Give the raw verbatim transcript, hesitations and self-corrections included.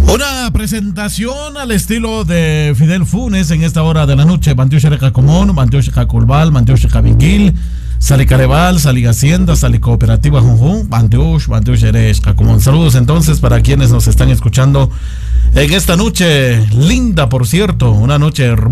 Una presentación al estilo de Fidel Funes en esta hora de la noche. Mantiush Recacomón, Mantiush Jacolbal, Mantiush Javiguil, Sali Carebal, Sali Hacienda, Sali Cooperativa Junjun, Mantiush, Mantiush Eres Jacomón. Saludos entonces para quienes nos están escuchando en esta noche linda, por cierto, una noche hermosa.